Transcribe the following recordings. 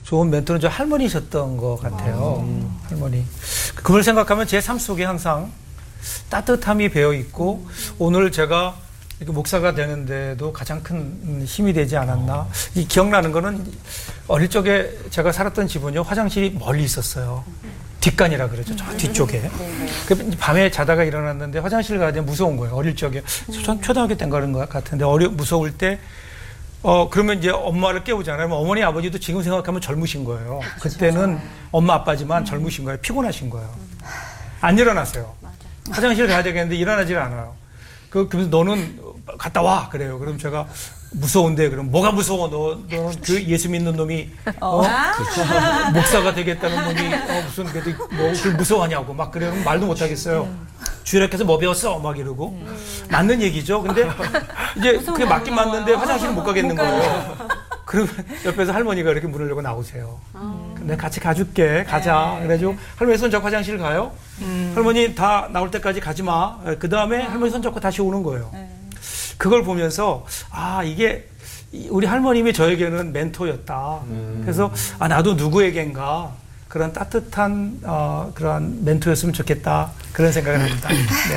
좋은 멘토는 저 할머니셨던 것 같아요. 할머니. 그걸 생각하면 제 삶 속에 항상 따뜻함이 배어 있고 오늘 제가 이렇게 목사가 되는데도 가장 큰 힘이 되지 않았나. 이 기억나는 거는 어릴 적에 제가 살았던 집은요, 화장실이 멀리 있었어요. 뒷간이라 그러죠. 저 뒤쪽에. 밤에 자다가 일어났는데 화장실 가야 되면 무서운 거예요. 어릴 적에. 전 초등학교 때인가 그런 것 같은데 무서울 때 그러면 이제 엄마를 깨우잖아요. 어머니, 아버지도 지금 생각하면 젊으신 거예요. 그때는 엄마, 아빠지만 젊으신 거예요. 피곤하신 거예요. 안 일어났어요. 화장실 가야 되겠는데 일어나질 않아요. 그러면서 너는 갔다 와. 그래요. 그럼 제가 무서운데, 그럼 뭐가 무서워? 너는 그 예수 믿는 놈이, 목사가 되겠다는 놈이, 무슨, 그걸 무서워하냐고. 막 그래요. 말도 못 하겠어요. 주일학교에서 뭐 배웠어? 막 이러고. 맞는 얘기죠. 근데 이제 그게 맞긴 맞는데 화장실은 못 가겠는 거예요. 그러면 옆에서 할머니가 이렇게 문을 열고 나오세요. 내가 같이 가줄게. 가자. 그래가지고 할머니 손잡고 화장실 가요. 할머니 다 나올 때까지 가지 마. 그 다음에 할머니 손잡고 다시 오는 거예요. 그걸 보면서 이게 우리 할머님이 저에게는 멘토였다. 그래서 나도 누구에겐가 그런 따뜻한 그런 멘토였으면 좋겠다. 그런 생각을 합니다.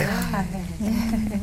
네.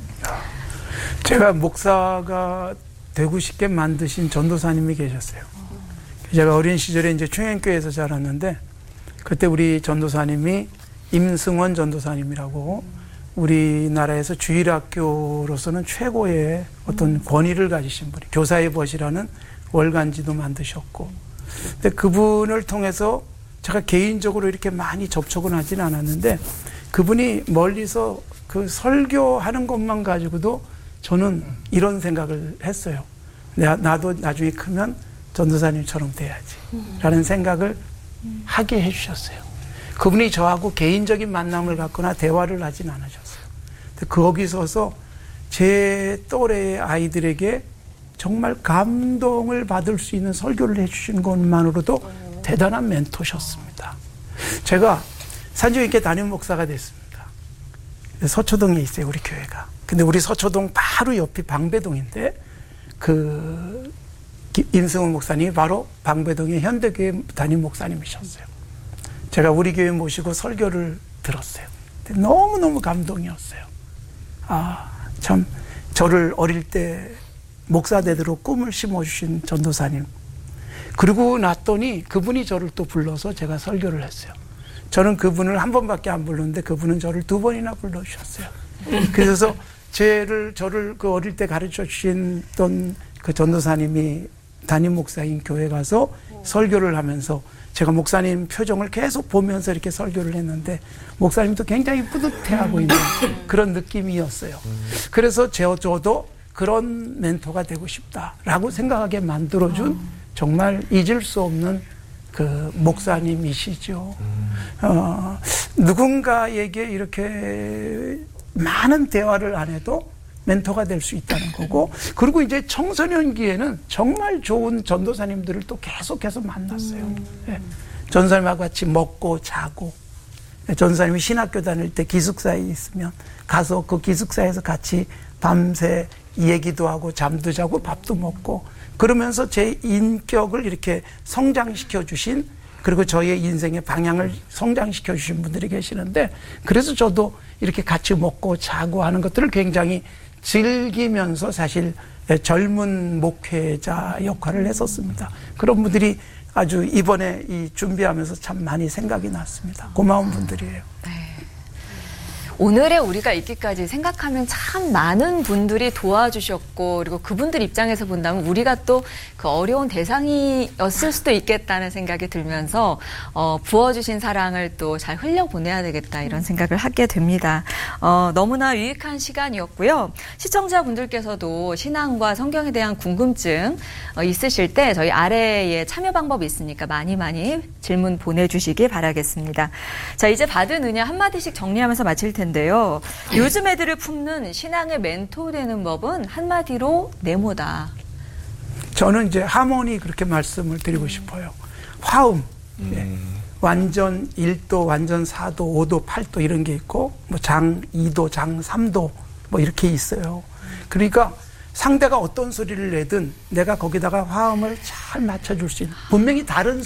제가 목사가 되고 싶게 만드신 전도사님이 계셨어요. 제가 어린 시절에 이제 충현교회에서 자랐는데 그때 우리 전도사님이 임승원 전도사님이라고 우리나라에서 주일학교로서는 최고의 어떤 권위를 가지신 분이 교사의 벗이라는 월간지도 만드셨고, 근데 그분을 통해서 제가 개인적으로 이렇게 많이 접촉은 하진 않았는데 그분이 멀리서 그 설교하는 것만 가지고도 저는 이런 생각을 했어요. 나도 나중에 크면 전도사님처럼 돼야지 라는 생각을 하게 해주셨어요. 그분이 저하고 개인적인 만남을 갖거나 대화를 하진 않으셨어요. 거기서서 제 또래의 아이들에게 정말 감동을 받을 수 있는 설교를 해주신 것만으로도 대단한 멘토셨습니다. 제가 산중있게 담임 목사가 됐습니다. 서초동에 있어요, 우리 교회가. 근데 우리 서초동 바로 옆이 방배동인데 그 임승훈 목사님이 바로 방배동의 현대교회 담임 목사님이셨어요. 제가 우리 교회 모시고 설교를 들었어요. 너무너무 감동이었어요. 참 저를 어릴 때 목사 되도록 꿈을 심어주신 전도사님. 그리고 났더니 그분이 저를 또 불러서 제가 설교를 했어요. 저는 그분을 한 번밖에 안 불렀는데 그분은 저를 2번이나 불러주셨어요. 그래서 저를 그 어릴 때 가르쳐 주신 그 전도사님이 담임 목사인 교회 가서 설교를 하면서 제가 목사님 표정을 계속 보면서 이렇게 설교를 했는데 목사님도 굉장히 뿌듯해하고 있는 그런 느낌이었어요. 그래서 저도 그런 멘토가 되고 싶다라고 생각하게 만들어준 정말 잊을 수 없는 그 목사님이시죠. 누군가에게 이렇게 많은 대화를 안 해도 멘토가 될 수 있다는 거고, 그리고 이제 청소년기에는 정말 좋은 전도사님들을 또 계속해서 만났어요. 네. 전도사님하고 같이 먹고 자고, 전도사님이 신학교 다닐 때 기숙사에 있으면 가서 그 기숙사에서 같이 밤새 얘기도 하고 잠도 자고 밥도 먹고, 그러면서 제 인격을 이렇게 성장시켜 주신, 그리고 저의 인생의 방향을 성장시켜 주신 분들이 계시는데, 그래서 저도 이렇게 같이 먹고 자고 하는 것들을 굉장히 즐기면서 사실 젊은 목회자 역할을 했었습니다. 그런 분들이 아주 이번에 이 준비하면서 참 많이 생각이 났습니다. 고마운 분들이에요. 네. 오늘의 우리가 있기까지 생각하면 참 많은 분들이 도와주셨고, 그리고 그분들 입장에서 본다면 우리가 또 그 어려운 대상이었을 수도 있겠다는 생각이 들면서 부어주신 사랑을 또 잘 흘려보내야 되겠다 이런 생각을 하게 됩니다. 너무나 유익한 시간이었고요. 시청자분들께서도 신앙과 성경에 대한 궁금증 있으실 때 저희 아래에 참여 방법이 있으니까 많이 질문 보내주시기 바라겠습니다. 자, 이제 받은 은혜 한마디씩 정리하면서 마칠 텐데요. 요즘 애들을 품는 신앙의 멘토 되는 법은 한마디로 네모다. 저는 이제 하모니 그렇게 말씀을 드리고 싶어요. 화음. 예. 완전 1도, 완전 4도, 5도, 8도 이런 게 있고, 뭐 장 2도, 장 3도 뭐 이렇게 있어요. 그러니까 상대가 어떤 소리를 내든 내가 거기다가 화음을 잘 맞춰줄 수 있는, 분명히 다른